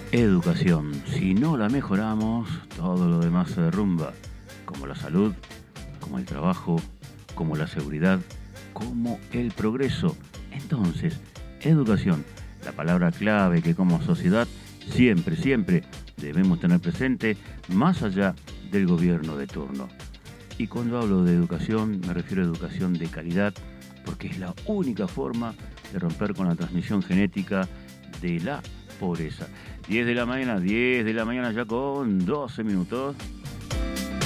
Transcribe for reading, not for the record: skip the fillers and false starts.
Educación. Si no la mejoramos, todo lo demás se derrumba, como la salud, como el trabajo, como la seguridad, como el progreso. Entonces, educación, la palabra clave que como sociedad siempre debemos tener presente más allá del gobierno de turno. Y cuando hablo de educación, me refiero a educación de calidad, porque es la única forma de romper con la transmisión genética de la pobreza. 10 de la mañana ya con 12 minutos.